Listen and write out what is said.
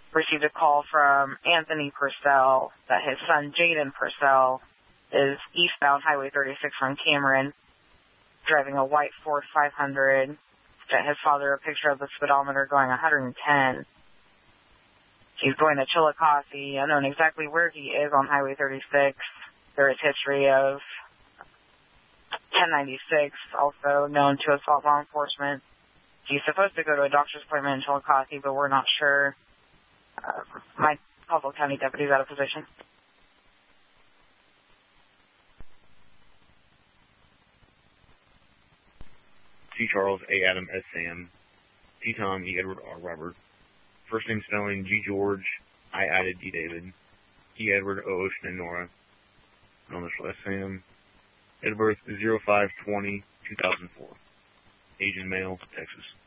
received a call from Anthony Purcell that his son Jaden Purcell is eastbound Highway 36 from Cameron, driving a white Ford 500. Sent his father a picture of the speedometer going 110. He's going to Chillicothe, unknown exactly where he is on Highway 36. There is history of 1096, also known to assault law enforcement. He's supposed to go to a doctor's appointment in Chillicothe, but we're not sure. My Caldwell County deputy's out of position. C. Charles, A. Adam, S. Sam, T. Tom, E. Edward, R. Robert. First name spelling, G. George, I. Ida, D. David, E. Edward, O. Ocean, and Nora. Initial S. Sam. Date of birth 05/20/2004. Asian male, Texas.